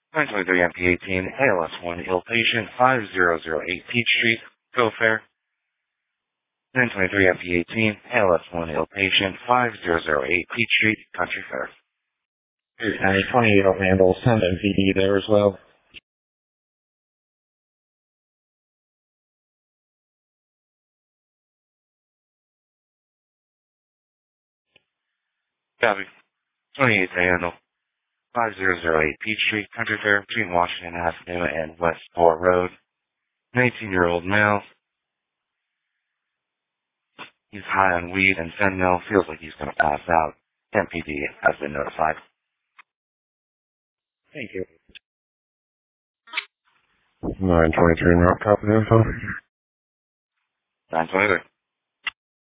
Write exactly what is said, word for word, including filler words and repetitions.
nine twenty-three M P eighteen, A L S one, ill patient, five zero zero eight Peach Street, Go Fair. nine twenty-three M P eighteen, A L S one, ill patient, five zero zero eight Peach Street, Country Fair. nine twenty-eight O'Handle, send M V D there as well. Copy. twenty-eighth O'Handle, five zero zero eight Peach Street, Country Fair, between Washington Avenue and West Fort Road. nineteen-year-old male. He's high on weed and fentanyl, feels like he's going to pass out. M P D has been notified. Thank you. nine twenty-three North Top of info. nine twenty-three.